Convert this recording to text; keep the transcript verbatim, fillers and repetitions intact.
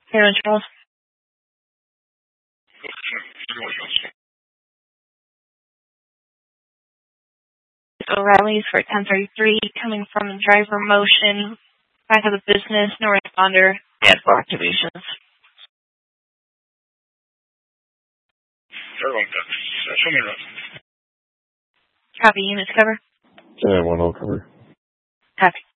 Here, Charles. O'Reilly's for ten thirty-three, coming from the driver motion, back of the business, no responder, yes, for activations. Copy, units cover. Yeah, one all cover. Copy.